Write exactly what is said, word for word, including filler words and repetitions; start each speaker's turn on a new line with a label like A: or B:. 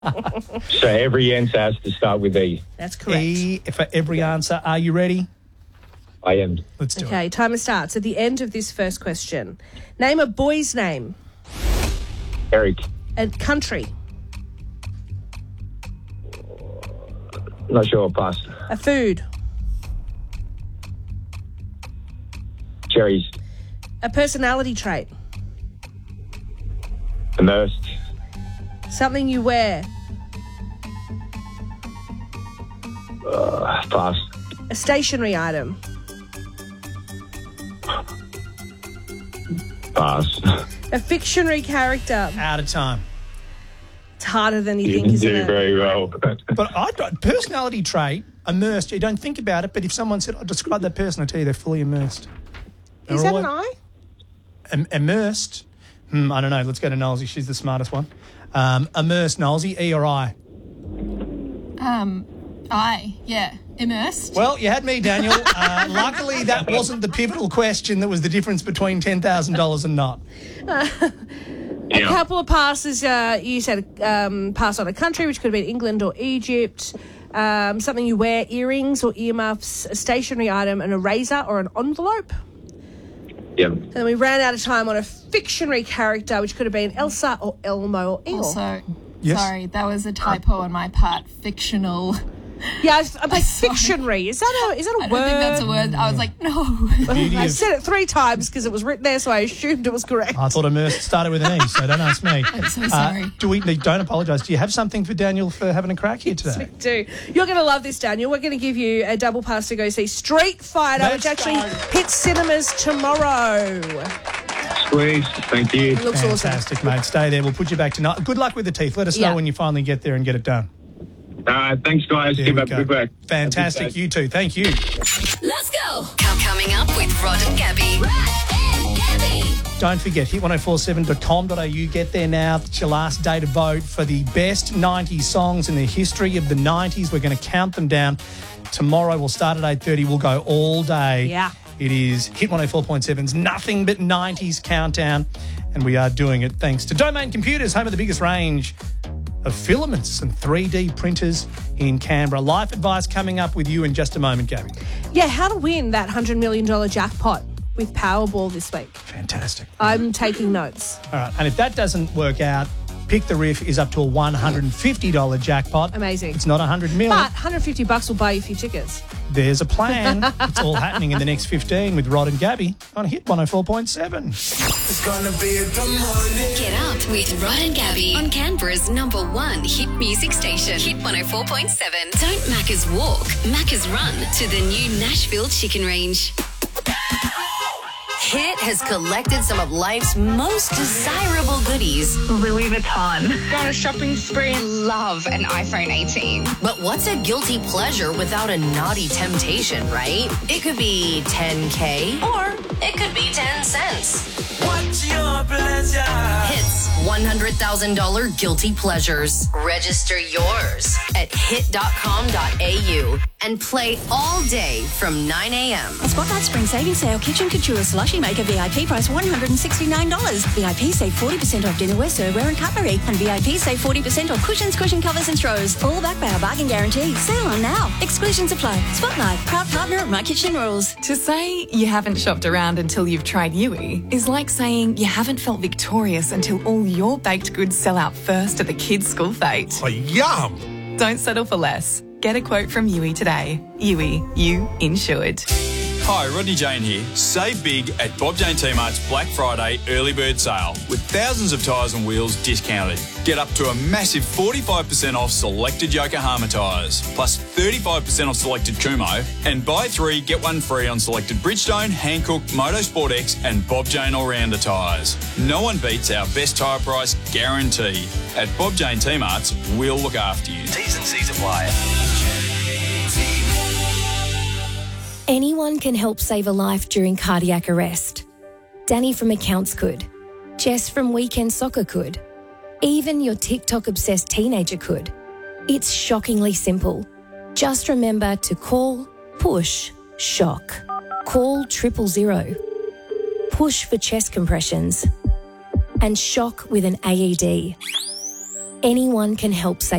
A: So every answer has to start with E.
B: That's correct.
C: E for every answer. Are you ready?
A: I am.
C: Let's do
B: Okay,
C: it.
B: timer starts at the end of this first question. Name a boy's name.
A: Eric.
B: A country.
A: Not sure. Pass.
B: A food.
A: Cherries.
B: A personality trait.
A: Immersed.
B: Something you wear.
A: Uh, pass.
B: A stationary item.
A: Pass.
B: A fictionary character.
C: Out of time.
B: It's harder than you,
A: You
B: think,
A: didn't
B: isn't
A: do
B: it?
A: very well.
C: But I personality trait, immersed. You don't think about it, but if someone said, "I describe that person," I tell you they're fully immersed.
B: Is
C: They're
B: that
C: all
B: an I?
C: Im- immersed. Hmm, I don't know. Let's go to Knowlesy. She's the smartest one. Um, immersed, Knowlesy. E or I?
D: Um, I, yeah, immersed.
C: Well, you had me, Daniel. Uh, luckily, that wasn't the pivotal question that was the difference between ten thousand dollars and not.
B: A couple of passes. Uh, you said um, pass on a country, which could have been England or Egypt. Um, something you wear, earrings or earmuffs, a stationary item, an eraser or an envelope.
A: Yep.
B: And then we ran out of time on a fictionary character, which could have been Elsa or Elmo or Eeyore.
D: Also,
C: Yes.
D: sorry, that was a typo on my part. Fictional.
B: Yeah, I was- I'm like,
D: Sorry.
B: fictionary. Is that a is that a
D: I
B: word?
D: don't think that's a word. I was like, no.
C: Beauty
B: I
C: of-
B: said it three times because it was written there, so I assumed it was correct.
C: I thought immersed started with an E, so don't ask me.
D: I'm so sorry.
C: Uh, do we? Don't apologise. Do you have something for Daniel for having a crack here today?
B: Do. You're going to love this, Daniel. We're going to give you a double pass to go see Street Fighter,
C: Let's
B: which actually
C: go.
B: hits cinemas tomorrow.
A: Squeeze. Thank you.
B: It looks awesome.
C: Fantastic, mate. Stay there. We'll put you back tonight. Good luck with the teeth. Let us
B: Yeah.
C: know when you finally get there and get it done.
A: Uh, thanks, guys.
C: There
A: Keep
C: we
A: up
C: go.
A: the good work.
C: Fantastic. You too. Thank you.
E: Let's go. Com- Coming up with Rod and Gabby. Rod and Gabby.
C: Don't forget, hit ten forty-seven dot com dot a u. Get there now. It's your last day to vote for the best nineties songs in the history of the nineties. We're going to count them down. Tomorrow we'll start at eight thirty. We'll go all day.
B: Yeah.
C: It is Hit one oh four point seven's Nothing But nineties Countdown. And we are doing it thanks to Domain Computers, home of the biggest range of filaments and three D printers in Canberra. Life advice coming up with you in just a moment, Gabby.
B: Yeah, how to win that one hundred million dollars jackpot with Powerball this week.
C: Fantastic.
B: I'm taking notes.
C: All right, and if that doesn't work out, Pick the Riff is up to a one hundred fifty dollars jackpot.
B: Amazing.
C: It's not one hundred mil.
B: But one hundred fifty bucks will buy you a few tickets.
C: There's a plan. It's all happening in the next fifteen with Rod and Gabby on Hit one oh four point seven.
F: It's gonna be a good morning.
E: Get up with Rod and Gabby on Canberra's number one hit music station, Hit one oh four point seven. Don't Macca's walk, Macca's run to the new Nashville Chicken Range. Hit has collected some of life's most desirable goodies.
G: Louis Vuitton.
H: Go on a shopping spree and love an iPhone eighteen.
E: But what's a guilty pleasure without a naughty temptation, right? It could be ten K or it could be ten cents.
F: What's your pleasure?
E: Hits one hundred thousand dollars guilty pleasures. Register yours at hit dot com dot a u and play all day from nine a.m.
I: Spotlight Spring Savings Sale Kitchen Couture Slushy Maker V I P price one hundred sixty-nine dollars. V I P save forty percent off dinnerware, serveware and cutlery. And V I P save forty percent off cushions, cushion covers and throws. All backed by our bargain guarantee. Sale on now. Exclusions apply. Spotlight, proud partner of My Kitchen Rules.
J: To say you haven't shopped around until you've tried Yui is like saying you haven't felt victorious until all your baked goods sell out first at the kids' school fete.
F: Oh, yum!
J: Don't settle for less. Get a quote from Yui today. Yui, you insured.
K: Hi, Rodney Jane here. Save big at Bob Jane T-Mart's Black Friday early bird sale with thousands of tyres and wheels discounted. Get up to a massive forty-five percent off selected Yokohama tyres, plus thirty-five percent off selected Kumo, and buy three, get one free on selected Bridgestone, Hankook, Motorsport X and Bob Jane All-Rounder tyres. No one beats our best tyre price guarantee. At Bob Jane T-Mart's, we'll look after you.
F: T's and C's apply.
L: Anyone can help save a life during cardiac arrest. Danny from Accounts could. Jess from Weekend Soccer could. Even your TikTok-obsessed teenager could. It's shockingly simple. Just remember to call, push, shock. Call triple zero. Push for chest compressions. And shock with an A E D. Anyone can help save